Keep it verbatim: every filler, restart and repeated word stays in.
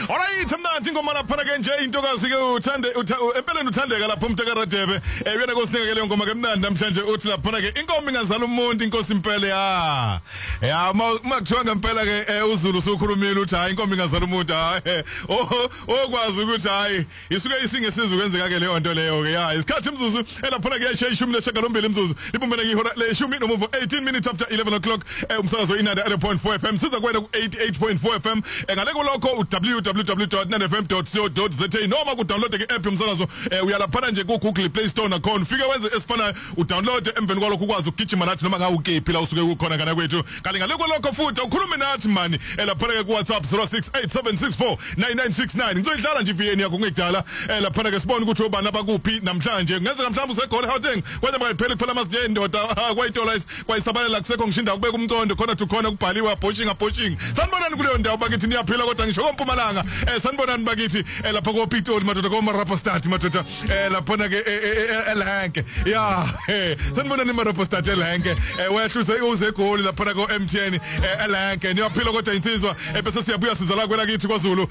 Alright, mnandi ngoma lapha ke nje intokazi ke uthande empeleni uthandeka lapha umtaka Radebe. Eh uyena kosinike le ngoma ke mnandi namhlanje uthi lapha ke inkomo ingazala umuntu inkosi impela ya. Ya makuthiwa ngempela ke uZulu usukhulumile uthi hayi inkomo ingazala umuntu hayi. Oh okwazi ukuthi hayi isuke isingesizwe kwenzeka ke leyo nto leyo ke ya. Isikhathi imzuzu elapha ke yeshe ishumi nesishiyagalombili imzuzu. Libumbene ngihora leshumi nomuvo eighteen minutes after eleven o'clock umsakazo inanda eight point four F M siza kwena ku eighty-eight point four F M ngale kulokho u w w w dot nine f m dot co dot z a noma ku download ke app yomsakazo uyalaphana nje ku Google Play Store nakhona ufike wenze esifanayo u download emveni kwalokho ukwazi ukugijima nathi noma ngawu kephi la usuke kukhona kana kwethu kale ngale kulokho futhi ukhulume nathi mani elaphana ke ku WhatsApp zero six eight seven six four nine nine six nine ngizoyidlala nje iviyeni yakho ngekudala elaphana ke sibone ukuthi ubani abakuphi namhlanje ngenzeka mhlawumbe usegoli Gauteng kwenza bayiphela kuphela amasije ndoda kwayitola kwayisabalela kusekho ngishinda kubeka umcondo khona to khona kubhaliwe aposting aposting sanibonani kuleyo ndawo bakithi niyaphila kodwa ngisho kompumalanga eh sanibonani bakithi lapha ko Pitoli madoda ko Marapostati madoda eh lapha ke eLanke ya sanibonani Marapostati eLanke wehluze uze egoli lapha ko M T N eLanke niyaphila kodwa insizwa bese siyabuya siza la kwela kithi kwaZulu